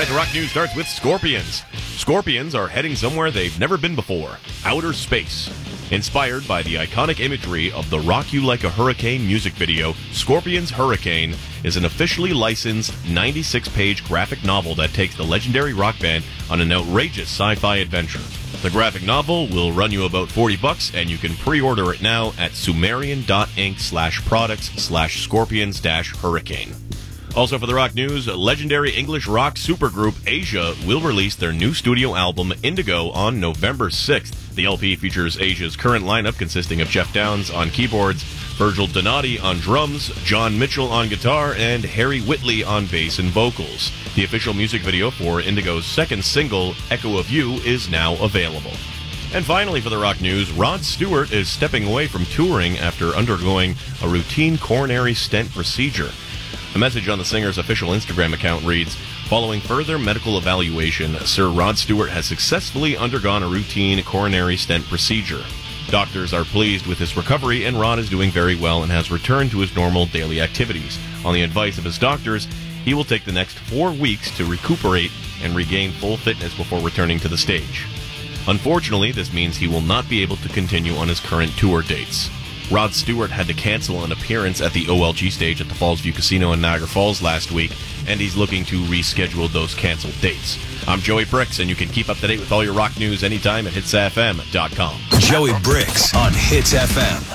right, the rock news starts with Scorpions. Scorpions are heading somewhere they've never been before, outer space. Inspired by the iconic imagery of the Rock You Like a Hurricane music video, Scorpions Hurricane is an officially licensed 96-page graphic novel that takes the legendary rock band on an outrageous sci-fi adventure. The graphic novel will run you about $40, and you can pre-order it now at sumerian.inc/products/scorpions-hurricane. Also for the rock news, legendary English rock supergroup Asia will release their new studio album Indigo on November 6th. The LP features Asia's current lineup consisting of Jeff Downes on keyboards, Virgil Donati on drums, John Mitchell on guitar, and Harry Whitley on bass and vocals. The official music video for Indigo's second single, Echo of You, is now available. And finally for the rock news, Rod Stewart is stepping away from touring after undergoing a routine coronary stent procedure. A message on the singer's official Instagram account reads, "Following further medical evaluation, Sir Rod Stewart has successfully undergone a routine coronary stent procedure. Doctors are pleased with his recovery, and Rod is doing very well and has returned to his normal daily activities. On the advice of his doctors, he will take the next 4 weeks to recuperate and regain full fitness before returning to the stage. Unfortunately, this means he will not be able to continue on his current tour dates." Rod Stewart had to cancel an appearance at the OLG stage at the Fallsview Casino in Niagara Falls last week, and he's looking to reschedule those canceled dates. I'm Joey Bricks, and you can keep up to date with all your rock news anytime at hitsfm.com. Joey Bricks on Hits FM.